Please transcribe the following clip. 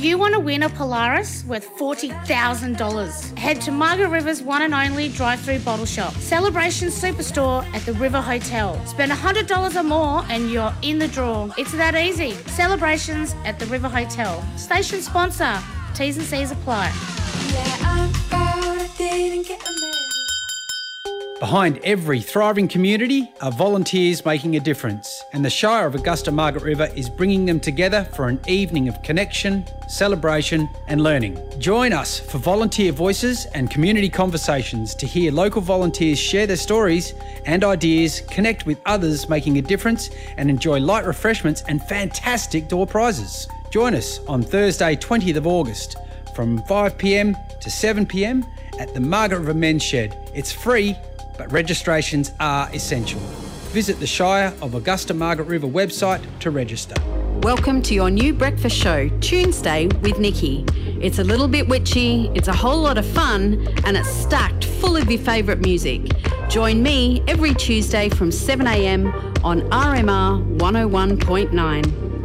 you want to win a Polaris worth $40,000, head to Margaret River's one and only drive-through bottle shop, Celebration Superstore at the River Hotel. Spend $100 or more and you're in the draw. It's that easy. Celebrations at the River Hotel. Station sponsor. T's and C's apply. Behind every thriving community are volunteers making a difference, and the Shire of Augusta Margaret River is bringing them together for an evening of connection, celebration and learning. Join us for volunteer voices and community conversations to hear local volunteers share their stories and ideas, connect with others making a difference and enjoy light refreshments and fantastic door prizes. Join us on Thursday 20th of August from 5pm to 7pm at the Margaret River Men's Shed. It's free, but registrations are essential. Visit the Shire of Augusta Margaret River website to register. Welcome to your new breakfast show, Tuesday with Nikki. It's a little bit witchy, it's a whole lot of fun, and it's stacked full of your favourite music. Join me every Tuesday from 7am on RMR 101.9.